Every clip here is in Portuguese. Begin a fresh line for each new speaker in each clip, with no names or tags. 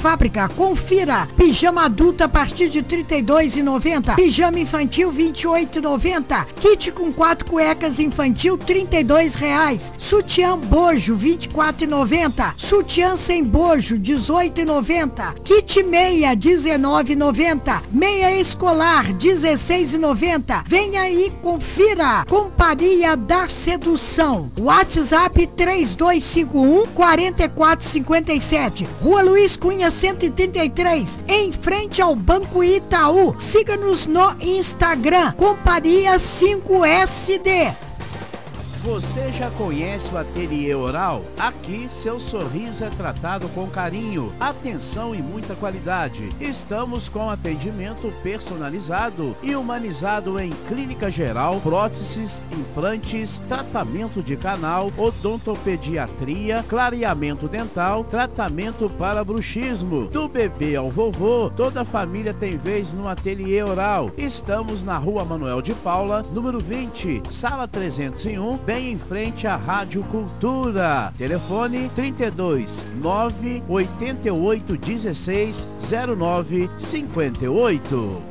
fábrica. Confira. Pijama adulto a partir de R$ 32,90. Pijama infantil R$ 28,90. Kit com 4 cuecas infantil R$ 32,00. Sutiã bojo R$ 24,90. Sutiã sem bojo R$ 18,90. Kit meia R$ 19,90. Meia escolar R$ 16,90. Venha aí, confira. Companhia da Sedução. WhatsApp 3251-4457. Rua Luiz Cunha 133, em frente ao Banco Itaú. Siga-nos no Instagram, Companhia 5SD.
Você já conhece o Ateliê Oral? Aqui, seu sorriso é tratado com carinho, atenção e muita qualidade. Estamos com atendimento personalizado e humanizado em clínica geral, próteses, implantes, tratamento de canal, odontopediatria, clareamento dental, tratamento para bruxismo. Do bebê ao vovô, toda a família tem vez no Ateliê Oral. Estamos na Rua Manuel de Paula, número 20, sala 301, bem em frente à Rádio Cultura. Telefone 32 988 16 09 58.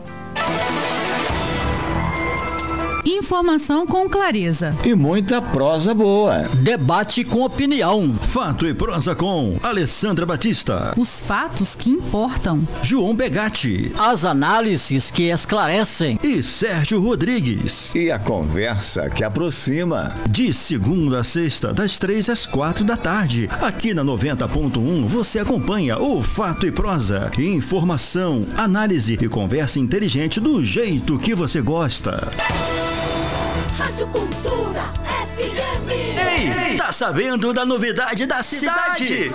Informação com clareza
e muita prosa boa.
Debate com opinião.
Fato e prosa com Alessandra Batista.
Os fatos que importam.
João Begatti.
As análises que esclarecem.
E Sérgio Rodrigues.
E a conversa que aproxima.
De segunda a sexta, das 3 às 4 da tarde. Aqui na 90.1 você acompanha o Fato e Prosa. Informação, análise e conversa inteligente do jeito que você gosta.
Rádio Cultura FM.
Ei, tá sabendo da novidade da cidade?